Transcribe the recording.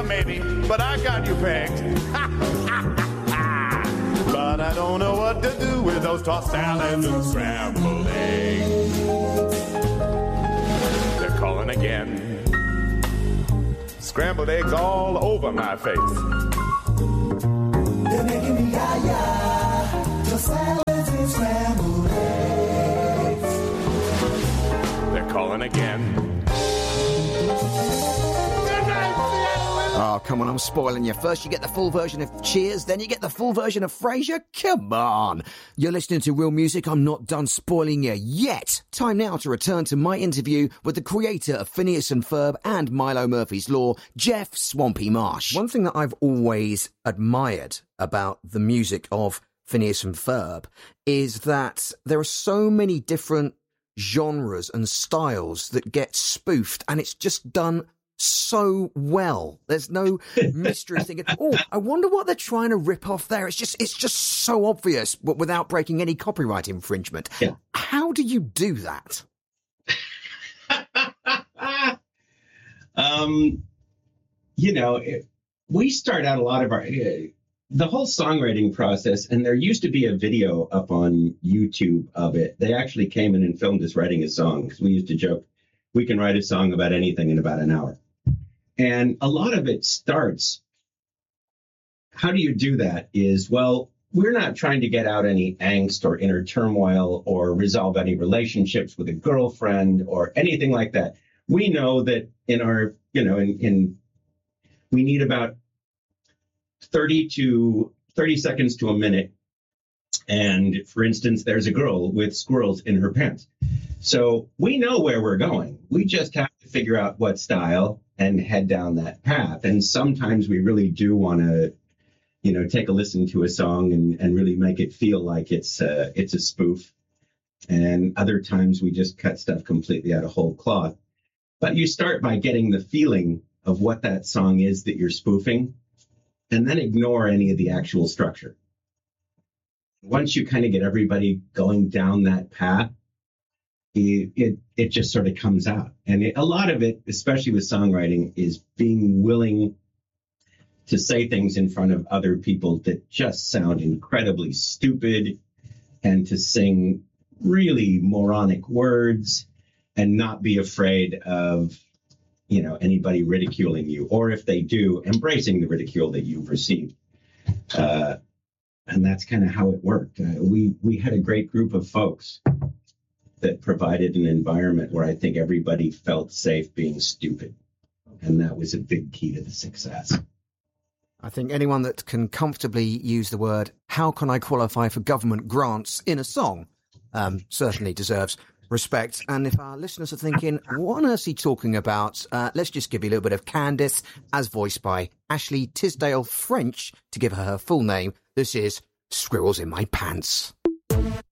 maybe, but I got you pegged. But I don't know what to do with those tossed salads and scrambled eggs. They're calling again. Scrambled eggs all over my face. They're making me yah-yah. Your salads and scrambled eggs. They're calling again. Oh, come on, I'm spoiling you. First you get the full version of Cheers, then you get the full version of Frasier. Come on. You're listening to Real Music. I'm not done spoiling you yet. Time now to return to my interview with the creator of Phineas and Ferb and Milo Murphy's Law, Jeff Swampy Marsh. One thing that I've always admired about the music of Phineas and Ferb is that there are so many different genres and styles that get spoofed, and it's just done so well. There's no mystery thinking, oh, I wonder what they're trying to rip off there. It's just so obvious, but without breaking any copyright infringement. Yeah. How do you do that? We start out a lot of our the whole songwriting process, and there used to be a video up on YouTube of it. They actually came in and filmed us writing a song, because we used to joke we can write a song about anything in about an hour. And a lot of it starts, how do you do that is, well, we're not trying to get out any angst or inner turmoil or resolve any relationships with a girlfriend or anything like that. We know that in our, we need about 30 seconds to a minute. And for instance, there's a girl with squirrels in her pants. So we know where we're going. We just have to figure out what style and head down that path. And sometimes we really do want to, take a listen to a song and really make it feel like it's a spoof. And other times we just cut stuff completely out of whole cloth. But you start by getting the feeling of what that song is that you're spoofing, and then ignore any of the actual structure. Once you kind of get everybody going down that path, it just sort of comes out. And a lot of it, especially with songwriting, is being willing to say things in front of other people that just sound incredibly stupid, and to sing really moronic words and not be afraid of, anybody ridiculing you, or if they do, embracing the ridicule that you've received. And that's kind of how it worked. We had a great group of folks that provided an environment where I think everybody felt safe being stupid. And that was a big key to the success. I think anyone that can comfortably use the word, how can I qualify for government grants in a song, certainly deserves respect. And if our listeners are thinking, what on earth is he talking about? Let's just give you a little bit of Candice, as voiced by Ashley Tisdale French, to give her full name. This is Squirrels in My Pants.